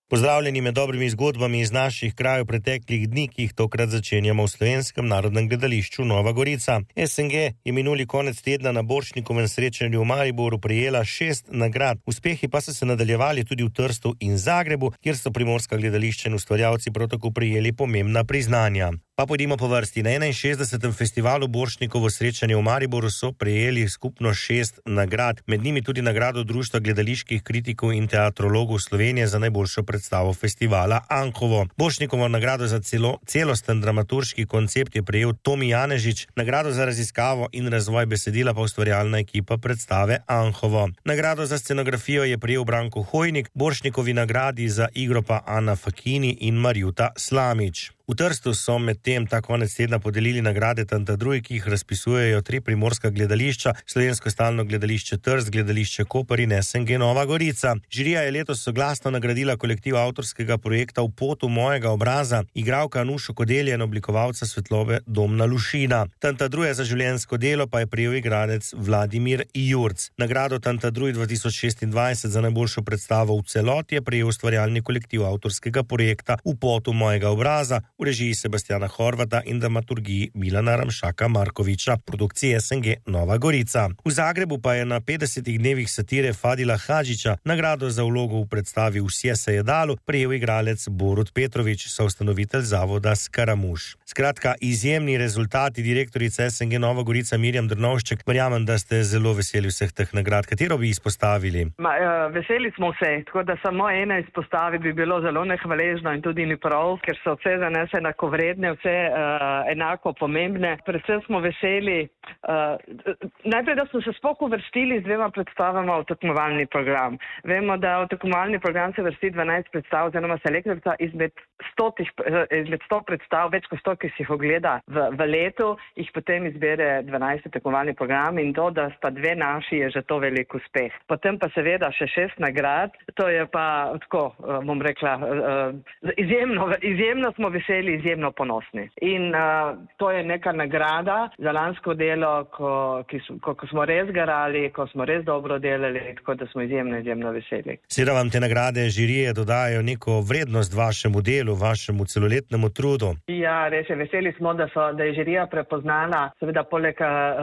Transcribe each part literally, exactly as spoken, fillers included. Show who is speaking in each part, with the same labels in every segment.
Speaker 1: Pozdravljeni med dobrimi zgodbami iz naših krajev preteklih dni, ki jih tokrat začenjamo v Slovenskem narodnem gledališču Nova Gorica. S N G je minuli konec tedna na Borštnikovem srečanju v Mariboru prejela šest nagrad. Uspehi pa so se nadaljevali tudi v Trstu in Zagrebu, kjer so primorska gledališča in ustvarjalci prav tako prejeli pomembna priznanja. Pa pojdimo po vrsti. Na enainšestdesetem festivalu Borštnikovo srečanje v Mariboru so prejeli skupno šest nagrad, med njimi tudi nagrado Društva gledaliških kritikov in teatrologov Slovenije za najboljšo predstavo festivala Anhovo. Borštnikovo nagrado za celo, celosten dramaturški koncept je prejel Tomi Janežič, nagrado za raziskavo in razvoj besedila pa ustvarjalna ekipa predstave Anhovo. Nagrado za scenografijo je prejel Branko Hojnik, Borštnikovi nagradi za igro pa Ana Fakini in Marjuta Slamič. V Trstu so medtem ta konec tedna podelili nagrade Tantadruj, ki jih razpisujejo tri primorska gledališča, Slovensko stalno gledališče Trst, gledališče Koper in S N G Nova Gorica. Žirija je letos soglasno nagradila kolektiv avtorskega projekta V potu mojega obraza, igralka Nušo Kodelje in oblikovalca svetlobe Domna Lušina. Tantadruja za življenjsko delo pa je prejel igralec Vladimir Jurc. Nagrado Tantadruj dva tisoč šestindvajset za najboljšo predstavo v celoti je prejel ustvarjalni kolektiv avtorskega projekta V potu mojega obraza, v režiji Sebastiana Horvata in dramaturgiji Milana Ramšaka Markoviča, produkcije S N G Nova Gorica. V Zagrebu pa je na petdesetih dnevih satire Fadila Hadžića nagrado za vlogo v predstavi Vsje se je dalo prejel igralec Borut Petrovič, soustanovitelj zavoda Skaramuš. Skratka, izjemni rezultati. Direktorica S N G Nova Gorica Mirjam Drnovšček, verjamem, da ste zelo veseli vseh teh nagrad. Katero bi izpostavili?
Speaker 2: Ma, uh, veseli smo vse, tako da samo ena izpostavi bi bilo zelo nehvaležno in tudi ni prav, ker so vse za nas enakovredne, vse uh, enako pomembne. Predvsem smo veseli, uh, najprej, da smo se sploh uvrstili z dvema predstavama v tekmovalni program. Vemo, da v tekmovalni program se vrsti dvanajst predstav, oziroma selektorica izmed, stotih, izmed sto predstav, več kot sto, ki si jih ogleda v, v letu, jih potem izbere dvanajsti tekmovalni program in to, da sta dve naši, je že to velik uspeh. Potem pa seveda še šest nagrad, to je pa tako, bom rekla, uh, izjemno, izjemno smo veseli, izjemno ponosni. In uh, to je neka nagrada za lansko delo, ko, ki smo, ko, ko smo res garali, ko smo res dobro delali, tako da smo izjemno, izjemno veseli.
Speaker 1: Seveda vam te nagrade žirije dodajo neko vrednost vašemu delu, vašemu celoletnemu trudu.
Speaker 2: Ja, res je, veseli smo, da, so, da je žirija prepoznala, seveda poleg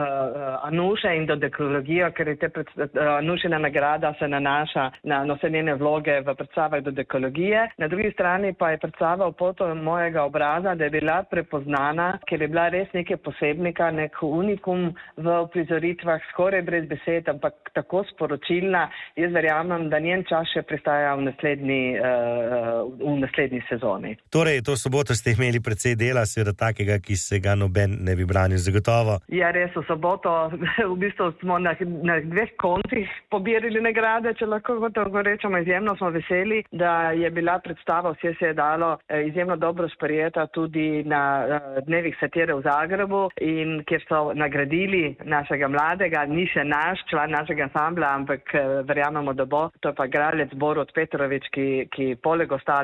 Speaker 2: uh, Anuše in dodekologijo, ker je te pred, uh, Anušina nagrada se nanaša na, na vse njene vloge v predstavah dodekologije. Na drugi strani pa je predstava V potu mojega obraza, da je bila prepoznana, ker je bila res nekaj posebnega, nek unikum v prizoritvah, skoraj brez besed, ampak tako sporočilna. Jaz verjamem, da njen čas še pristaja v naslednji, uh, v naslednji sezoni.
Speaker 1: Torej, to soboto ste imeli precej dela, seveda takega, ki se ga noben ne bi branil zagotovo.
Speaker 2: Ja, res, v soboto v bistvu smo na, na dveh koncih pobirali nagrade, če lahko gotovo rečemo. Izjemno smo veseli, da je bila predstava Vsje se je dalo izjemno dobro sprejeta tudi na uh, dnevih satire v Zagrebu in kjer so nagradili našega mladega, ni še naš član našega ansambla, ampak uh, verjamemo, da bo. To je pa igralec Borut Petrovič, ki, ki poleg ostalih